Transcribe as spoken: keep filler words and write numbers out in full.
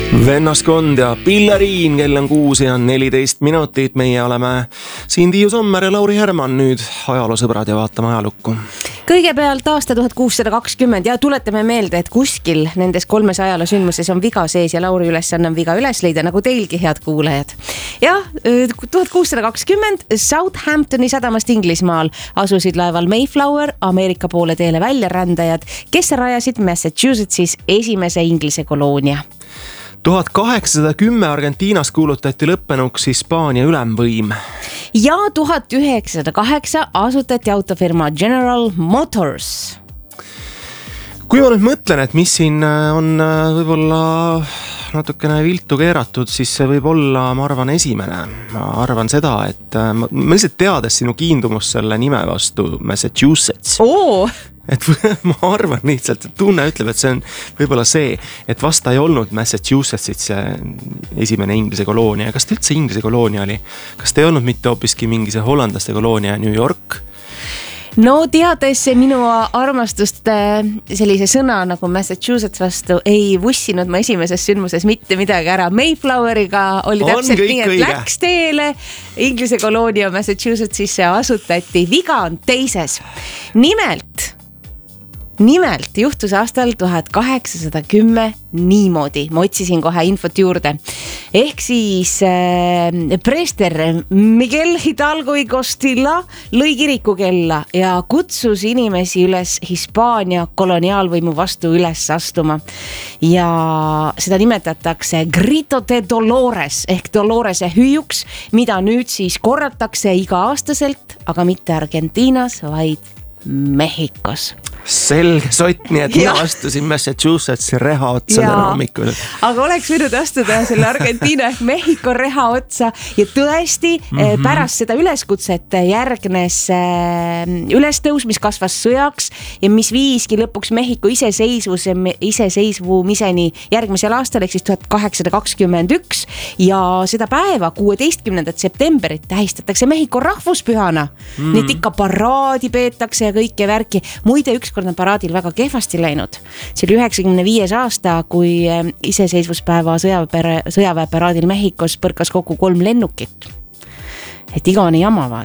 Vennaskond ja Pillariin, kell on kuus ja neliteist minutit. Meie oleme siin Tiiu Sommer ja Lauri Herman, nüüd ajaloosõbrad ja vaatame ajalukku. Kõigepealt aasta tuhat kuussada kakskümmend ja tuletame meelde, et kuskil nendes kolmes ajaloosündmuses on viga sees ja Lauri ülesanne on viga üles leida, nagu teilgi, head kuulajad. Ja tuhat kuussada kakskümmend Southamptoni sadamast Inglismaal asusid laeval Mayflower Ameerika poole teele väljarändajad, kes rajasid Massachusettsis esimese Inglise koloonia. tuhat kaheksasada kümme Argentiinas kuulutati lõppenuks Hispaania ülemvõim. Ja tuhat üheksasada kaheksa asutati autofirma General Motors. Kui ma nüüd mõtlen, et mis siin on võib-olla natukene viltu keeratud, siis see võib olla, ma arvan, esimene. Ma arvan seda, et ma, ma lihtsalt teades sinu kiindumus selle nime vastu Massachusetts. Oo! Et ma arvan lihtsalt, et tunne ütleb, et see on võib-olla see, et vasta ei olnud Massachusettsit see esimene Inglise koloonia. Kas ta üldse Inglise koloonia oli? Kas ta ei olnud mitte hoopiski mingi see hollandlaste koloonia New York? No teades minu armastust sellise sõna nagu Massachusetts vastu ei vussinud ma esimeses sündmuses mitte midagi ära. Mayfloweriga oli on täpselt nii, et õige. Läks teele Inglise koloonia Massachusettsisse asutati. Viga on teises. Nimelt Nimelt juhtus aastal tuhat kaheksasada kümme niimoodi. Ma otsisin kohe infot juurde. Ehk siis äh, preester Miguel Hidalgo y Costilla lõi kirikukella ja kutsus inimesi üles Hispaania koloniaalvõimu vastu üles astuma. Ja seda nimetatakse Grito de Dolores ehk Dolorese hüüuks, mida nüüd siis korratakse iga-aastaselt, aga mitte Argentiinas, vaid Mehhikos. Selge sott, nii et mina astusin Massachusettsi reha otsa täna hommikul. Aga oleks võinud astuda selle Argentiina ehk Mehhiko reha otsa ja tõesti mm-hmm. pärast seda üleskutset järgnes ülestõus, mis kasvas sõjaks ja mis viiski lõpuks Mehhiko iseseisvuse, iseseisvumiseni järgmisel aastal, ehk siis tuhat kaheksasada kakskümmend üks ja seda päeva kuueteistkümnendat septembrit tähistatakse Mehhiko rahvuspühana. Mm. Nii et ikka paraadi peetakse ja kõike värki. Muide, ükskord on paraadil väga kehvasti läinud. See oli üheksakümne viies aasta, kui iseseisvuspäeva sõjaväe, sõjaväe paraadil Mehhikos põrkas kokku kolm lennukit. Et igavene jama vaata.